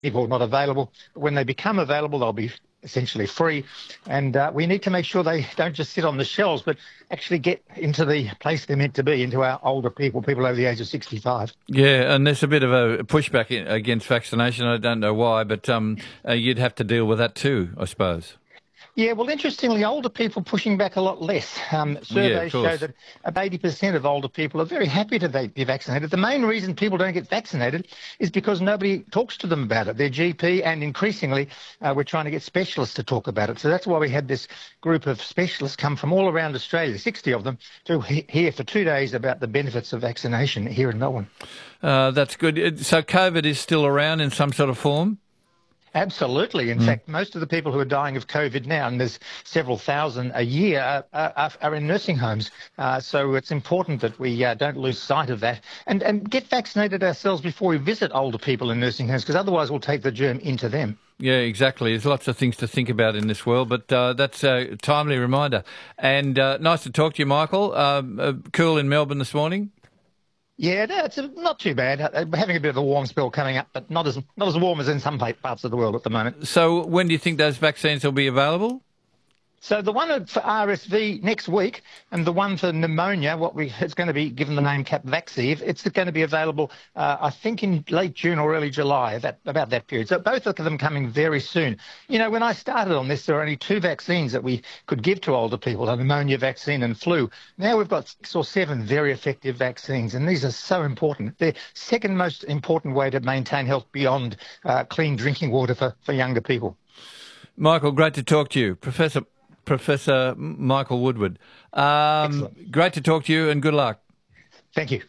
or not available. But when they become available, they'll be essentially free. And we need to make sure they don't just sit on the shelves, but actually get into the place they're meant to be, into our older people, people over the age of 65. Yeah, and there's a bit of a pushback against vaccination. I don't know why, but you'd have to deal with that too, I suppose. Yeah, well, interestingly, older people pushing back a lot less. Surveys show that about 80% of older people are very happy to be vaccinated. The main reason people don't get vaccinated is because nobody talks to them about it. Their GP, and increasingly, we're trying to get specialists to talk about it. So that's why we had this group of specialists come from all around Australia, 60 of them, to hear for 2 days about the benefits of vaccination here in Melbourne. That's good. So COVID is still around in some sort of form? Absolutely. In fact, most of the people who are dying of COVID now, and there's several thousand a year, are in nursing homes. So it's important that we don't lose sight of that and get vaccinated ourselves before we visit older people in nursing homes, because otherwise we'll take the germ into them. Yeah, exactly. There's lots of things to think about in this world, but that's a timely reminder. And nice to talk to you, Michael. Cool in Melbourne this morning? Yeah, no, it's not too bad. We're having a bit of a warm spell coming up, but not as warm as in some parts of the world at the moment. So when do you think those vaccines will be available? So the one for RSV next week, and the one for pneumonia, it's going to be given the name Capvaxive. It's going to be available, I think, in late June or early July, about that period. So both of them coming very soon. You know, when I started on this, there were only 2 vaccines that we could give to older people: a pneumonia vaccine and flu. Now we've got 6 or 7 very effective vaccines, and these are so important. They're second most important way to maintain health beyond clean drinking water for younger people. Michael, great to talk to you, Professor Michael Woodward. Great to talk to you, and good luck. Thank you.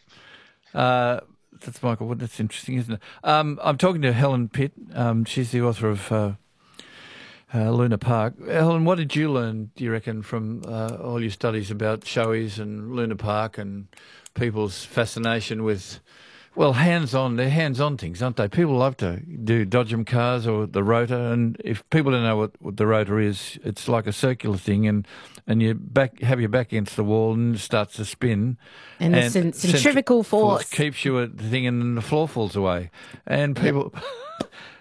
That's Michael Wood. That's interesting, isn't it? I'm talking to Helen Pitt. She's the author of Luna Park. Helen, what did you learn, do you reckon, from all your studies about showies and Luna Park and people's fascination with... Well, they're hands-on things, aren't they? People love to do Dodgem cars or the rotor, and if people don't know what the rotor is, it's like a circular thing, and you have your back against the wall and it starts to spin. And the centrifugal force keeps you at the thing, and then the floor falls away. And people...